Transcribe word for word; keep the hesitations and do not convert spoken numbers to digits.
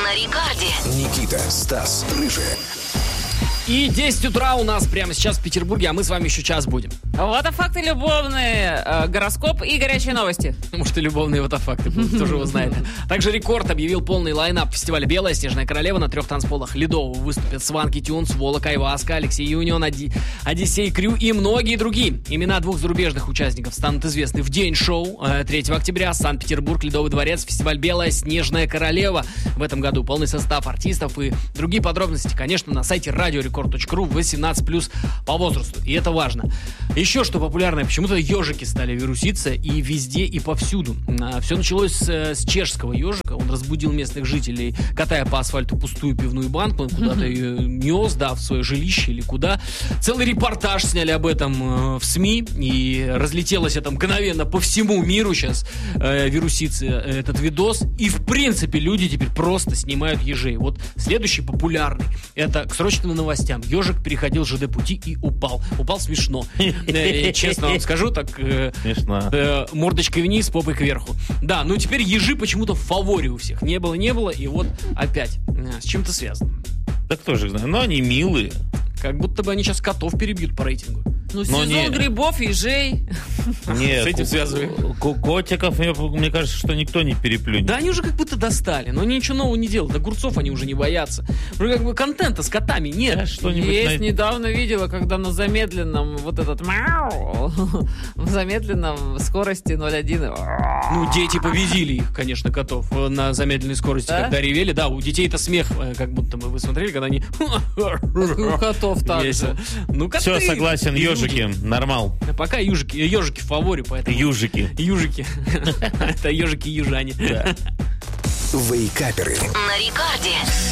на рекорде. Никита, Стас, Рыжий. И десять утра у нас прямо сейчас в Петербурге, а мы с вами еще час будем. Вот а факты любовные, э, гороскоп и горячие новости. Может, и любовные вот факты будут, кто же его знает. Также Рекорд объявил полный лайнап фестиваля «Белая снежная королева». На трех танцполах Ледово выступят Сванки Тюнс, Волок Айваска, Алексей Юнион, Оди... Одиссей Крю и многие другие. Имена двух зарубежных участников станут известны в день шоу. третьего октября Санкт-Петербург, Ледовый дворец, фестиваль «Белая снежная королева». В этом году полный состав артистов и другие подробности, конечно, на сайте радио рекорд точка ру, восемнадцать плюс по возрасту. И это важно. Еще что популярное, почему-то ежики стали вируситься и везде, и повсюду. Все началось с, с чешского ежика. Он разбудил местных жителей, катая по асфальту пустую пивную банку. Он куда-то ее нес, да, в свое жилище или куда. Целый репортаж сняли об этом в СМИ. И разлетелось это мгновенно по всему миру сейчас э, вирусится этот видос. И в принципе люди теперь просто снимают ежей. Вот следующий популярный. Это к срочным новостям. Ежик переходил ЖД-пути и упал. Упал смешно. Честно вам скажу, так смешно. Мордочкой вниз, попой кверху. Да, ну теперь ежи почему-то в фаворе у всех. Не было, не было, и вот опять. С чем-то связано. Да кто же знает. Но они милые. Как будто бы они сейчас котов перебьют по рейтингу. Ну, сезон не... грибов, ежей. Нет, с этим связываем. Котиков, мне, мне кажется, что никто не переплюнет. Да они уже как будто достали, но они ничего нового не делают. Огурцов они уже не боятся. Уже как бы контента с котами нет. Да, что-нибудь Есть, на... недавно видела, когда на замедленном вот этот мяу, в замедленном скорости ноль один. Ну, дети победили их, конечно, котов на замедленной скорости, да? Когда ревели. Да, у детей это смех, как будто бы вы смотрели, когда они... У котов так же. Ну, все, согласен, ежики. Нормал. Пока ежики, ежики в фаворе, поэтому... Южики. Южики. Это ежики-южане. Вейкаперы. На рекорде.